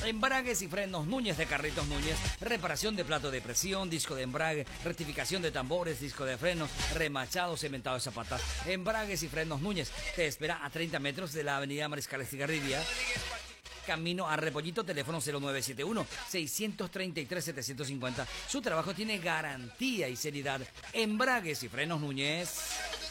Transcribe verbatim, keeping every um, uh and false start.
Embragues y frenos Núñez de Carritos Núñez. Reparación de plato de presión, disco de embrague, rectificación de tambores, disco de frenos, remachado, cementado de zapatas. Embragues y frenos Núñez. Te espera a treinta metros de la avenida Mariscal Estigarribia. Camino a Repollito, teléfono cero nueve siete uno, seis tres tres, siete cinco cero. Su trabajo tiene garantía y seriedad. Embragues y frenos Núñez.